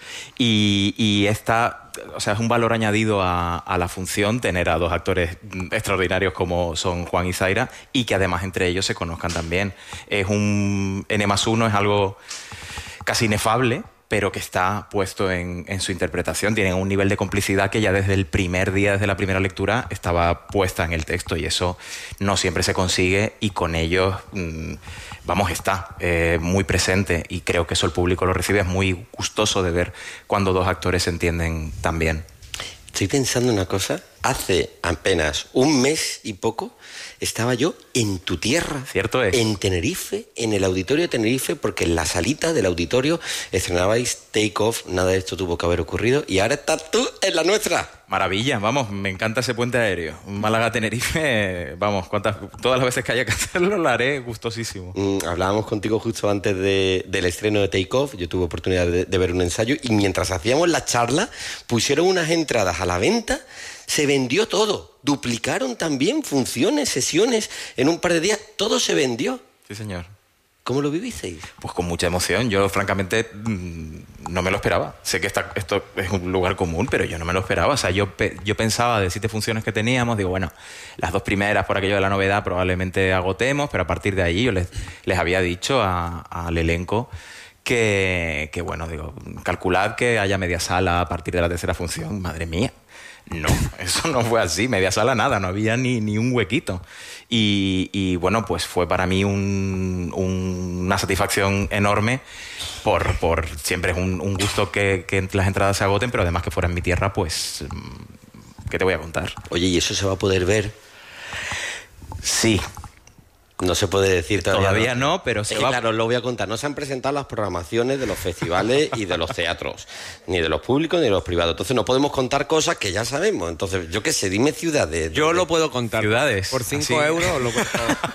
Y, y esta, o sea, es un valor añadido a, a la función tener a dos actores extraordinarios como son Juan y Zaira, y que además entre ellos se conozcan también. Es un N más uno, es algo casi inefable, pero que está puesto en, en su interpretación. Tienen un nivel de complicidad que ya desde el primer día, desde la primera lectura, estaba puesta en el texto, y eso no siempre se consigue, y con ellos, mmm, vamos, está eh, muy presente, y creo que eso el público lo recibe. Es muy gustoso de ver cuando dos actores se entienden tan bien. Estoy pensando una cosa. Hace apenas un mes y poco estaba yo en tu tierra. Cierto es. En Tenerife, en el auditorio de Tenerife, porque en la salita del auditorio estrenabais Take Off. Nada de esto tuvo que haber ocurrido, y ahora estás tú en la nuestra. Maravilla, vamos, me encanta ese puente aéreo. Málaga-Tenerife, vamos, cuantas, todas las veces que haya que hacerlo lo haré gustosísimo. Mm, hablábamos contigo justo antes de, del estreno de Take Off. Yo tuve oportunidad de, de ver un ensayo, y mientras hacíamos la charla pusieron unas entradas a la venta. Se vendió todo. Duplicaron también funciones, sesiones en un par de días. Todo se vendió. sí señor. ¿Cómo lo vivisteis? Pues con mucha emoción. Yo, francamente, no me lo esperaba. Sé que esta, esto es un lugar común, pero yo no me lo esperaba. O sea, yo, pe- yo pensaba de siete funciones que teníamos, digo, bueno, las dos primeras por aquello de la novedad probablemente agotemos, pero a partir de ahí yo les, les había dicho a- al elenco que, que, bueno, digo, calculad que haya media sala a partir de la tercera función. Madre mía. No, eso no fue así, media sala nada, no había ni, ni un huequito. Y, y bueno, pues fue para mí un, un, una satisfacción enorme por, por siempre es un, un gusto que, que las entradas se agoten, pero además que fuera en mi tierra, pues, ¿qué te voy a contar? Oye, ¿y eso se va a poder ver? Sí. No se puede decir todavía. Todavía no, no pero se es va... que, claro, os lo voy a contar. No se han presentado las programaciones de los festivales y de los teatros, ni de los públicos ni de los privados. Entonces no podemos contar cosas que ya sabemos. Entonces, yo qué sé, dime ciudades. Yo lo puedo contar. Ciudades. Por cinco euros lo cuento.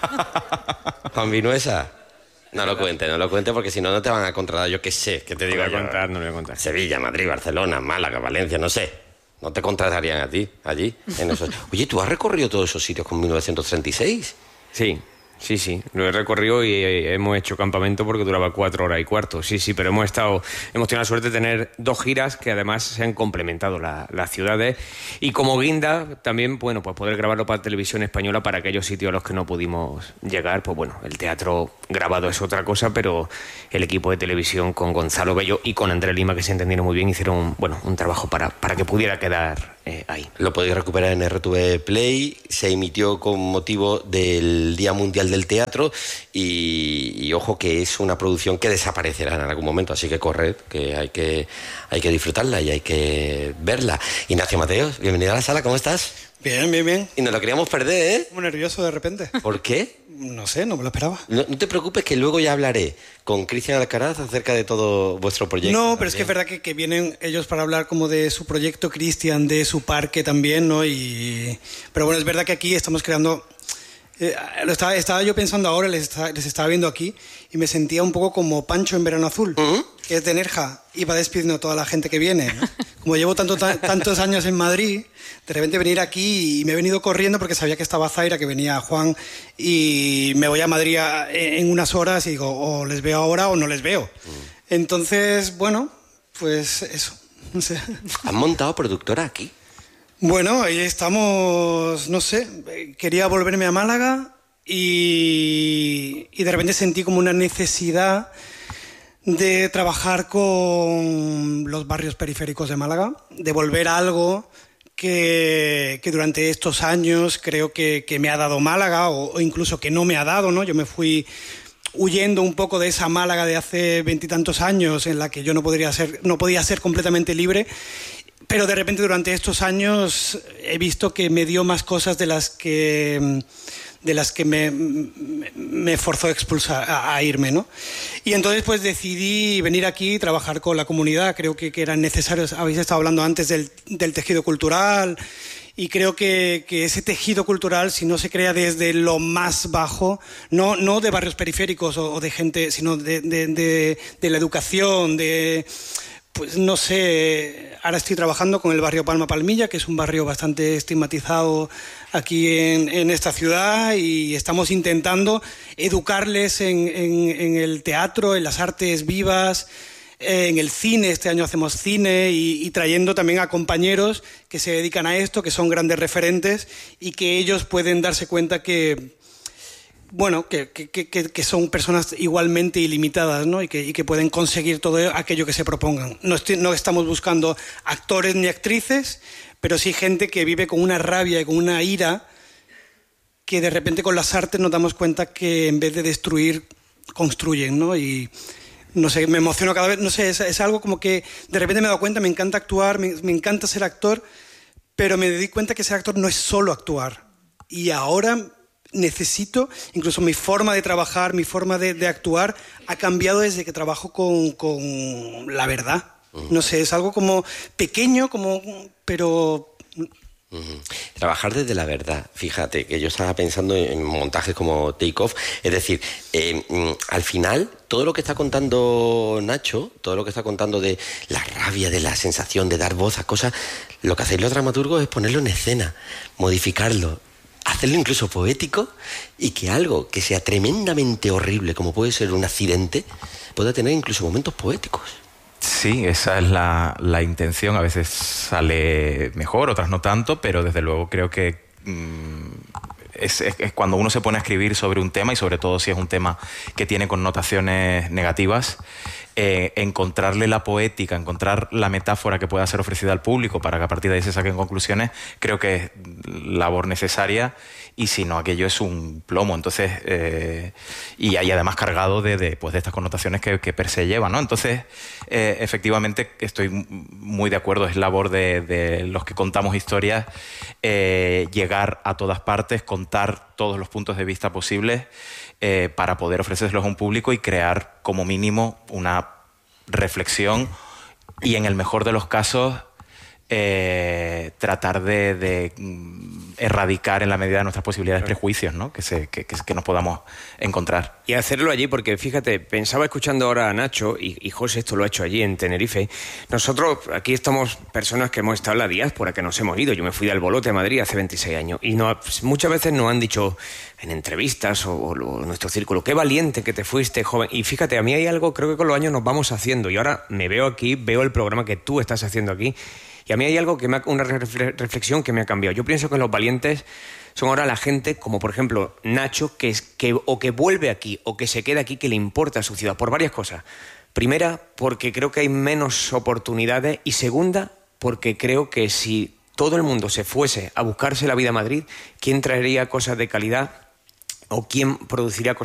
Juan Vinuesa. No lo cuente, no lo cuente, porque si no, no te van a contratar. Yo qué sé, que te digo No lo voy a yo? contar, no lo voy a contar. Sevilla, Madrid, Barcelona, Málaga, Valencia, no sé. No te contratarían a ti, allí. En esos... Oye, ¿tú has recorrido todos esos sitios con mil novecientos treinta y seis? Sí. Sí, sí, lo he recorrido y hemos hecho campamento porque duraba cuatro horas y cuarto. Sí, sí, pero hemos estado, hemos tenido la suerte de tener dos giras que además se han complementado la, las ciudades y como guinda también, bueno, pues poder grabarlo para televisión española para aquellos sitios a los que no pudimos llegar. Pues bueno, el teatro grabado es otra cosa, pero el equipo de televisión con Gonzalo Bello y con Andrés Lima, que se entendieron muy bien, hicieron, bueno, un trabajo para, para que pudiera quedar eh, ahí. Lo podéis recuperar en R T V Play, se emitió con motivo del Día Mundial del Teatro y, y ojo que es una producción que desaparecerá en algún momento, así que corred, que hay que, hay que disfrutarla y hay que verla. Ignacio Mateos, bienvenido a la sala, ¿cómo estás? Bien, bien, bien. Y nos lo queríamos perder, ¿eh? Muy nervioso de repente. ¿Por qué? No sé, no me lo esperaba. No, no te preocupes que luego ya hablaré con Cristian Alcaraz acerca de todo vuestro proyecto. No, pero también. es que es verdad que, que vienen ellos para hablar como de su proyecto, Cristian, de su parque también, ¿no? Y... Pero bueno, es verdad que aquí estamos creando... Eh, lo estaba, estaba yo pensando ahora, les, está, les estaba viendo aquí y me sentía un poco como Pancho en Verano Azul, ¿Mm? que es de Nerja y va despidiendo a toda la gente que viene, ¿no? Como llevo tanto, ta, tantos años en Madrid, de repente venir aquí y me he venido corriendo porque sabía que estaba Zaira, que venía Juan y me voy a Madrid a, en unas horas y digo, o les veo ahora o no les veo. Mm. Entonces, bueno, pues eso. No sé. ¿Han montado productora aquí? Bueno, ahí estamos, no sé, quería volverme a Málaga y, y de repente sentí como una necesidad de trabajar con los barrios periféricos de Málaga, de volver a algo que, que durante estos años creo que, que me ha dado Málaga o, o incluso que no me ha dado, ¿no? Yo me fui huyendo un poco de esa Málaga de hace veintitantos años en la que yo no podría ser, no podía ser completamente libre. Pero de repente durante estos años he visto que me dio más cosas de las que, de las que me, me forzó a expulsar, a, a irme, ¿no? Y entonces pues decidí venir aquí y trabajar con la comunidad. Creo que, que eran necesarios. Habéis estado hablando antes del, del tejido cultural y creo que, que ese tejido cultural, si no se crea desde lo más bajo, no, no de barrios periféricos o, o de gente, sino de, de, de, de la educación, de... Pues no sé, ahora estoy trabajando con el barrio Palma Palmilla, que es un barrio bastante estigmatizado aquí en, en esta ciudad y estamos intentando educarles en, en, en el teatro, en las artes vivas, en el cine. Este año hacemos cine y, y trayendo también a compañeros que se dedican a esto, que son grandes referentes y que ellos pueden darse cuenta que... Bueno, que, que, que, que son personas igualmente ilimitadas, ¿no? Y que, y que pueden conseguir todo aquello que se propongan. No, estoy, no estamos buscando actores ni actrices, pero sí gente que vive con una rabia y con una ira que de repente con las artes nos damos cuenta que en vez de destruir, construyen, ¿no? Y no sé, me emociono cada vez, no sé, es, es algo como que de repente me he dado cuenta, me encanta actuar, me, me encanta ser actor, pero me di cuenta que ser actor no es solo actuar. Y ahora... necesito, incluso mi forma de trabajar, mi forma de, de actuar ha cambiado desde que trabajo con, con la verdad. Uh-huh. No sé, es algo como pequeño, como, pero... Uh-huh. Trabajar desde la verdad. Fíjate que yo estaba pensando en montajes como Take Off, es decir, eh, al final todo lo que está contando Nacho, todo lo que está contando de la rabia, de la sensación de dar voz a cosas, lo que hacéis los dramaturgos es ponerlo en escena, modificarlo, hacerlo incluso poético y que algo que sea tremendamente horrible, como puede ser un accidente, pueda tener incluso momentos poéticos. Sí, esa es la, la intención. A veces sale mejor, otras no tanto, pero desde luego creo que mmm, es, es, es cuando uno se pone a escribir sobre un tema, y sobre todo si es un tema que tiene connotaciones negativas, eh, encontrarle la poética, encontrar la metáfora que pueda ser ofrecida al público para que a partir de ahí se saquen conclusiones, creo que es labor necesaria. Y si no, aquello es un plomo. Entonces, eh, y ahí además cargado de, de, pues de estas connotaciones que, que per se lleva, ¿no? Entonces, eh, efectivamente, estoy muy de acuerdo. Es labor de, de los que contamos historias eh, llegar a todas partes, contar todos los puntos de vista posibles eh, para poder ofrecérselos a un público y crear como mínimo una reflexión y, en el mejor de los casos, Eh, tratar de, de erradicar en la medida de nuestras posibilidades prejuicios, ¿no? que, se, que, que nos podamos encontrar. Y hacerlo allí, porque fíjate, pensaba escuchando ahora a Nacho, y, y José esto lo ha hecho allí en Tenerife. Nosotros aquí estamos personas que hemos estado en la diáspora, que nos hemos ido. Yo me fui de Albolote a Madrid hace veintiséis años y no, muchas veces nos han dicho en entrevistas o, o, o en nuestro círculo, qué valiente que te fuiste, joven. Y fíjate, a mí hay algo, creo que con los años nos vamos haciendo, y ahora me veo aquí, veo el programa que tú estás haciendo aquí. Y a mí hay algo que me ha, una reflexión que me ha cambiado. Yo pienso que los valientes son ahora la gente, como por ejemplo Nacho, que, es, que o que vuelve aquí o que se queda aquí, que le importa a su ciudad, por varias cosas. Primera, porque creo que hay menos oportunidades, y segunda, porque creo que si todo el mundo se fuese a buscarse la vida a Madrid, ¿quién traería cosas de calidad o quién produciría cosas